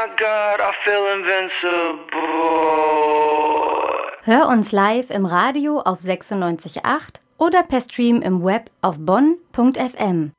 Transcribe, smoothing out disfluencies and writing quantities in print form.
God, I feel invincible. Hör uns live im Radio auf 96.8 oder per Stream im Web auf bonn.fm.